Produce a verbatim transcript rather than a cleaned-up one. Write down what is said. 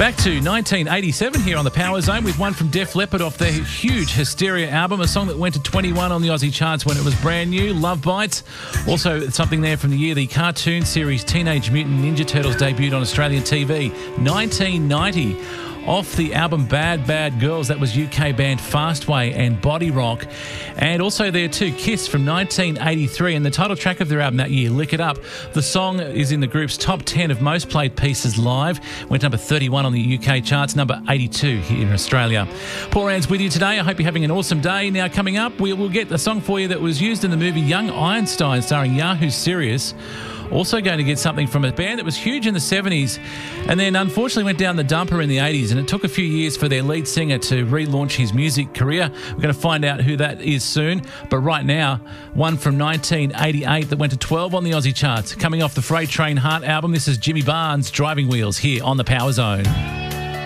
Back to nineteen eighty-seven here on the Power Zone with one from Def Leppard off their huge Hysteria album, a song that went to twenty-one on the Aussie charts when it was brand new, Love Bites. Also something there from the year the cartoon series Teenage Mutant Ninja Turtles debuted on Australian T V, nineteen ninety. Off the album Bad Bad Girls, that was U K band Fastway and Body Rock. And also there too, Kiss from nineteen eighty-three, and the title track of their album that year, Lick It Up. The song is in the group's top ten of most played pieces live. Went number thirty-one on the U K charts, number eighty-two here in Australia. Paul Rand's with you today. I hope you're having an awesome day. Now coming up, we will get a song for you that was used in the movie Young Einstein starring Yahoo Serious. Also going to get something from a band that was huge in the seventies and then unfortunately went down the dumper in the eighties, and it took a few years for their lead singer to relaunch his music career. We're going to find out who that is soon. But right now, one from nineteen eighty-eight that went to twelve on the Aussie charts. Coming off the Freight Train Heart album, this is Jimmy Barnes, Driving Wheels, here on the Power Zone.